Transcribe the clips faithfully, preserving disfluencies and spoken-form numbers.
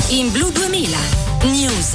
In Blu duemila News.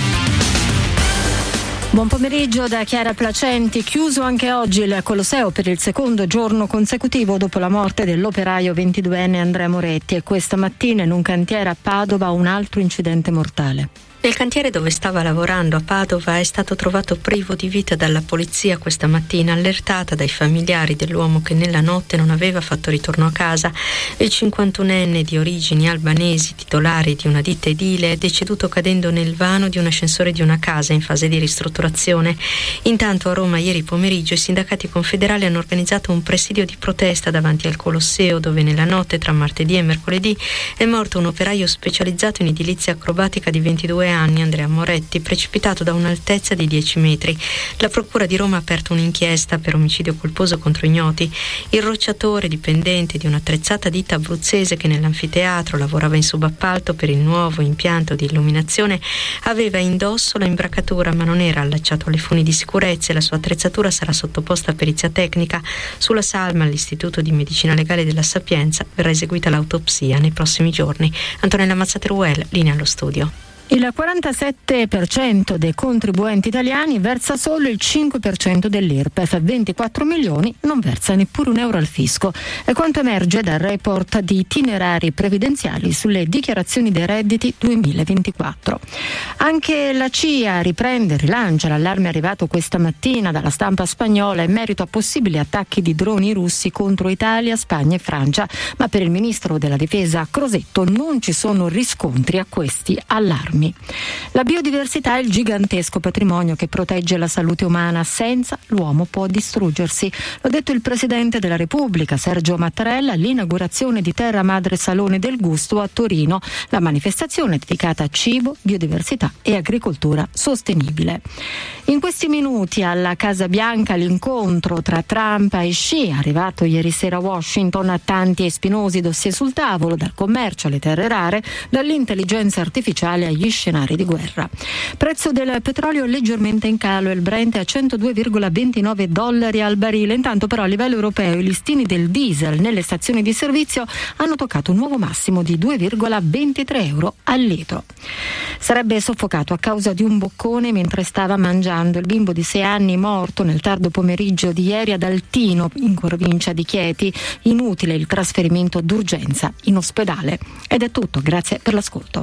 Buon pomeriggio da Chiara Placenti. Chiuso anche oggi il Colosseo per il secondo giorno consecutivo dopo la morte dell'operaio ventiduenne Andrea Moretti, e questa mattina in un cantiere a Padova un altro incidente mortale. Nel cantiere dove stava lavorando a Padova è stato trovato privo di vita dalla polizia questa mattina, allertata dai familiari dell'uomo che nella notte non aveva fatto ritorno a casa. Il cinquantunenne di origini albanesi, titolare di una ditta edile, è deceduto cadendo nel vano di un ascensore di una casa in fase di ristrutturazione. Intanto a Roma ieri pomeriggio i sindacati confederali hanno organizzato un presidio di protesta davanti al Colosseo, dove nella notte tra martedì e mercoledì è morto un operaio specializzato in edilizia acrobatica di ventidue anni, Andrea Moretti, precipitato da un'altezza di dieci metri. La procura di Roma ha aperto un'inchiesta per omicidio colposo contro ignoti. Il rocciatore, dipendente di un'attrezzata ditta abruzzese che nell'anfiteatro lavorava in subappalto per il nuovo impianto di illuminazione, aveva indosso la imbracatura ma non era allacciato alle funi di sicurezza, e la sua attrezzatura sarà sottoposta a perizia tecnica. Sulla salma all'Istituto di Medicina Legale della Sapienza verrà eseguita l'autopsia nei prossimi giorni. Antonella Mazzateruel, linea allo studio. Il quarantasette per cento dei contribuenti italiani versa solo il cinque per cento dell'I R P E F, ventiquattro milioni non versa neppure un euro al fisco. È quanto emerge dal report di itinerari previdenziali sulle dichiarazioni dei redditi duemilaventiquattro. Anche la C I A riprende e rilancia l'allarme arrivato questa mattina dalla stampa spagnola in merito a possibili attacchi di droni russi contro Italia, Spagna e Francia, ma per il ministro della difesa Crosetto non ci sono riscontri a questi allarmi. La biodiversità è il gigantesco patrimonio che protegge la salute umana. Senza l'uomo può distruggersi. L'ha detto il Presidente della Repubblica, Sergio Mattarella, all'inaugurazione di Terra Madre Salone del Gusto a Torino, la manifestazione dedicata a cibo, biodiversità e agricoltura sostenibile. In questi minuti alla Casa Bianca l'incontro tra Trump e Xi, arrivato ieri sera a Washington, tanti e spinosi dossier sul tavolo, dal commercio alle terre rare, dall'intelligenza artificiale agli scenari di guerra. Prezzo del petrolio leggermente in calo, il Brent è a centodue virgola ventinove dollari al barile. Intanto però a livello europeo i listini del diesel nelle stazioni di servizio hanno toccato un nuovo massimo di due virgola ventitré euro al litro. Sarebbe soffocato a causa di un boccone mentre stava mangiando. Il bimbo di sei anni morto nel tardo pomeriggio di ieri ad Altino, in provincia di Chieti. Inutile il trasferimento d'urgenza in ospedale. Ed è tutto, grazie per l'ascolto.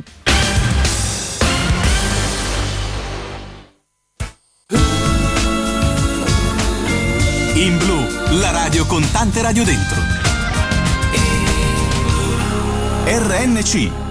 In Blu, la radio con tante radio dentro. R N C